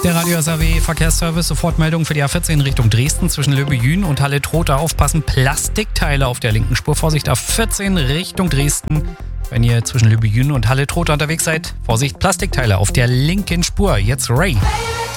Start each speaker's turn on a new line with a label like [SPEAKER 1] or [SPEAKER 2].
[SPEAKER 1] Der Radio SAW Verkehrsservice, Sofortmeldung für die A14 Richtung Dresden zwischen Löbejün und Halle-Trotha. Aufpassen, Plastikteile auf der linken Spur. Vorsicht, A14 Richtung Dresden. Wenn ihr zwischen Löbejün und Halle-Trotha unterwegs seid, Vorsicht, Plastikteile auf der linken Spur. Jetzt Ray.